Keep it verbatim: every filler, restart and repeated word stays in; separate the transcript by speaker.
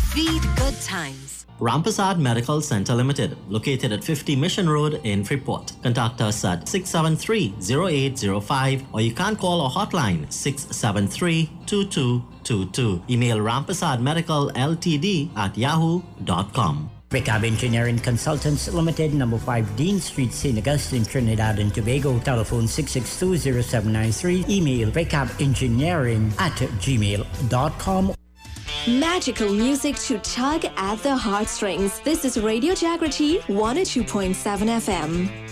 Speaker 1: Feed good times.
Speaker 2: Rampersad Medical Center Limited, located at fifty Mission Road in Freeport. Contact us at six seven three, zero eight zero five or you can call our hotline six seven three, two two two two. Email rampersadmedicalltd at yahoo dot com.
Speaker 3: Recab Engineering Consultants Limited, number five Dean Street, Saint Augustine, Trinidad and Tobago. Telephone six six two, zero seven nine three. Email recabengineering at gmail dot com.
Speaker 4: Magical music to tug at the heartstrings. This is Radio Jagrati one oh two point seven F M.